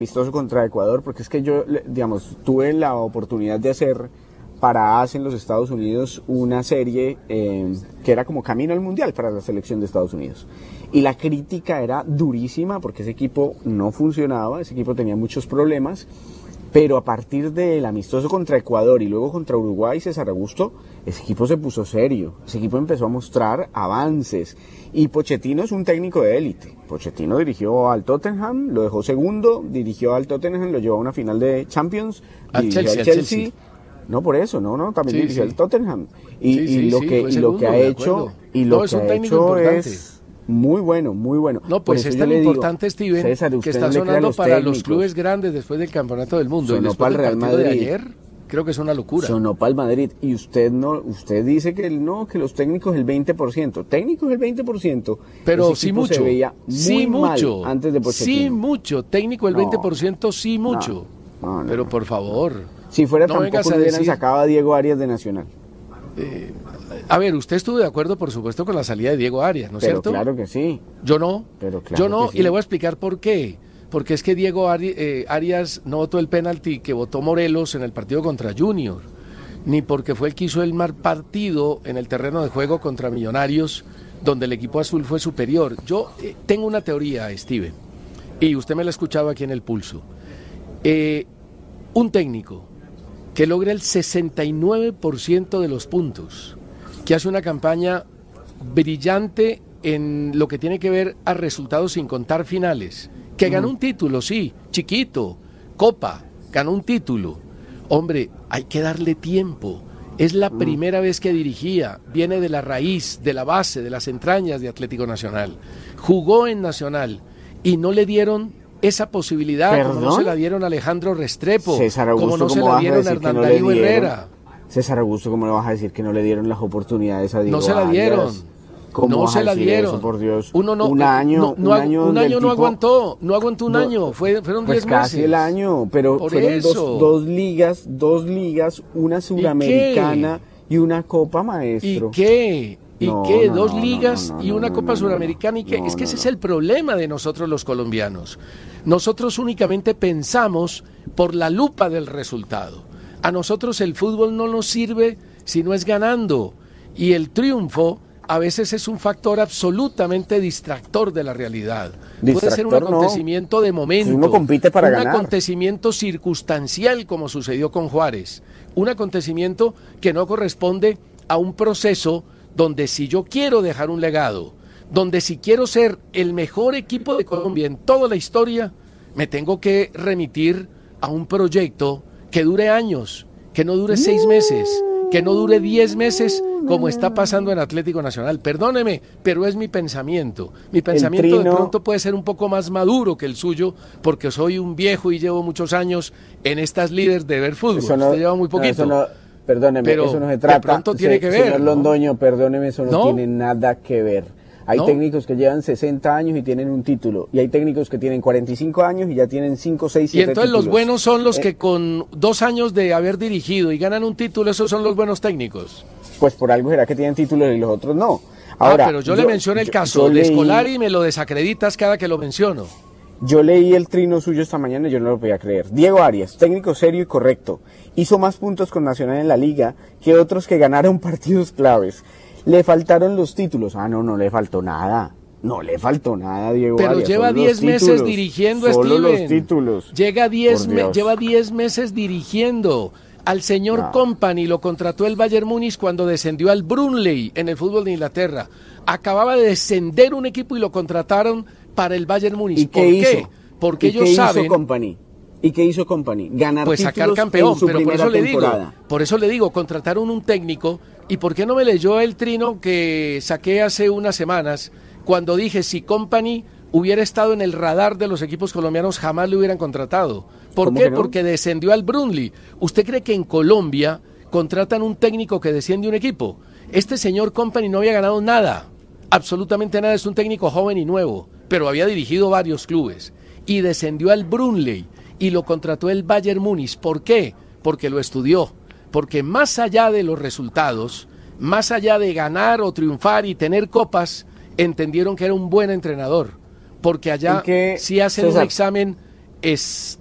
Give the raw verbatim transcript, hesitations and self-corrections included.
amistoso contra Ecuador, porque es que yo, digamos, tuve la oportunidad de hacer para A S en los Estados Unidos una serie eh, que era como camino al mundial para la selección de Estados Unidos. Y la crítica era durísima porque ese equipo no funcionaba, ese equipo tenía muchos problemas, pero a partir del amistoso contra Ecuador y luego contra Uruguay, César Augusto, ese equipo se puso serio, ese equipo empezó a mostrar avances. Y Pochettino es un técnico de élite. Pochettino dirigió al Tottenham, lo dejó segundo, dirigió al Tottenham, lo llevó a una final de Champions, al dirigió Chelsea, al Chelsea. al Chelsea. No, por eso, no, no, también sí, dirigió sí. al Tottenham. Y, sí, sí, y lo sí, que y segundo, lo que ha hecho y lo no, que es un ha técnico hecho importante. Es muy bueno, muy bueno. No, pues es tan importante, digo, Steven, César, que está no sonando los para técnicos. los clubes grandes después del Campeonato del Mundo. Sonó y después para el del Real partido de Madrid. ayer, creo que es una locura. Sonó para el Madrid. Y usted no, usted dice que no, que los técnicos el veinte por ciento. Técnicos el veinte por ciento. Pero sí mucho. Se veía muy sí mal mucho. Antes de Pochettino. Sí mucho. Técnico el No. veinte por ciento, sí mucho. No, no, no, Pero no. por favor. Si fuera no tampoco vengas a lo hubieran decir... sacado a Diego Arias de Nacional. Eh, a ver, usted estuvo de acuerdo, por supuesto, con la salida de Diego Arias, ¿no es Pero cierto? claro que sí. Yo no. Pero claro Yo no, que sí. y le voy a explicar por qué. Porque es que Diego Ari- eh, Arias no votó el penalti que votó Morelos en el partido contra Junior, ni porque fue el que hizo el mal partido en el terreno de juego contra Millonarios, donde el equipo azul fue superior. Yo eh, tengo una teoría, Steven, y usted me la escuchaba aquí en el Pulso. Eh, un técnico que logra el sesenta y nueve por ciento de los puntos, que hace una campaña brillante en lo que tiene que ver a resultados sin contar finales, que ganó un título, sí, chiquito, Copa, ganó un título. Hombre, hay que darle tiempo. Es la primera vez que dirigía, viene de la raíz, de la base, de las entrañas de Atlético Nacional. Jugó en Nacional y no le dieron esa posibilidad, ¿Perdón? como no se la dieron a Alejandro Restrepo, César Augusto, como no se ¿cómo la vas a dieron a decir que Hernán no le Darío dieron? Herrera. César Augusto, ¿cómo le vas a decir que no le dieron las oportunidades a Diego No se la Arias? dieron. ¿Cómo No vas se a la decir dieron. eso, por Dios? Uno no, un eh, año, no, no, un año, un del año no tipo- aguantó, no aguantó un No, año, fue, fueron Pues diez casi meses. el año, pero Por fueron eso. dos, dos ligas, dos ligas, una suramericana y, una copa, ¿Y maestro. qué? ¿Y No, qué? no, Dos no, ligas no, no, y una no, Copa no, no, Suramericana. ¿Y qué? no, es que no, ese no. es el problema de nosotros los colombianos. Nosotros únicamente pensamos por la lupa del resultado. A nosotros el fútbol no nos sirve si no es ganando. Y el triunfo a veces es un factor absolutamente distractor de la realidad. Puede ser un Distractor, no. acontecimiento de momento, Uno compite para un ganar. acontecimiento circunstancial como sucedió con Juárez, un acontecimiento que no corresponde a un proceso donde si yo quiero dejar un legado, donde si quiero ser el mejor equipo de Colombia en toda la historia, me tengo que remitir a un proyecto que dure años, que no dure seis meses, que no dure diez meses, como está pasando en Atlético Nacional. Perdóneme, pero es mi pensamiento. Mi pensamiento Trino... de pronto puede ser un poco más maduro que el suyo, porque soy un viejo y llevo muchos años en estas líderes de ver fútbol. Eso no, Usted lleva muy no, poquito. eso no, perdóneme, Pero eso no se de trata. pronto tiene se, que ver, Señor ¿no? Londoño, perdóneme, eso no, ¿No? tiene nada que ver. Hay ¿No? técnicos que llevan sesenta años y tienen un título. Y hay técnicos que tienen cuarenta y cinco años y ya tienen cinco, seis, Y siete entonces títulos. los buenos son los Eh, que con dos años de haber dirigido y ganan un título, esos son los buenos técnicos. Pues por algo será que tienen títulos y los otros no. Ah, Ahora, pero yo, le menciono el yo- caso yo de leí- Scolari y me lo desacreditas cada que lo menciono. Yo leí el trino suyo esta mañana y yo no lo podía creer. Diego Arias, técnico serio y correcto, hizo más puntos con Nacional en la liga que otros que ganaron partidos claves. Le faltaron los títulos. Ah, no, no le faltó nada. No le faltó nada a Diego Pero Arias. lleva solo los diez meses títulos, dirigiendo a solo Steven. los títulos. Llega diez Por me- Dios. lleva diez meses dirigiendo. Al señor No. Company lo contrató el Bayern Múnich cuando descendió al Brunley en el fútbol de Inglaterra. Acababa de descender un equipo y lo contrataron para el Bayern Múnich. ¿Y ¿Por qué qué? hizo? Porque ¿Y ellos qué saben... hizo Company? ¿Y qué hizo Company? Ganar Pues sacar títulos campeón, en su pero por primera eso le digo, temporada. por eso le digo, contrataron un técnico. ¿Y por qué no me leyó el trino que saqué hace unas semanas cuando dije si Company hubiera estado en el radar de los equipos colombianos jamás lo hubieran contratado? ¿Por ¿Cómo qué? que no? Porque descendió al Brunley. ¿Usted cree que en Colombia contratan un técnico que desciende un equipo? Este señor Company no había ganado nada, absolutamente nada, es un técnico joven y nuevo, pero había dirigido varios clubes y descendió al Brunley y lo contrató el Bayern Múnich. ¿Por qué? Porque lo estudió, porque más allá de los resultados, más allá de ganar o triunfar y tener copas, entendieron que era un buen entrenador, porque allá ¿Y qué, sí hacen César? un examen es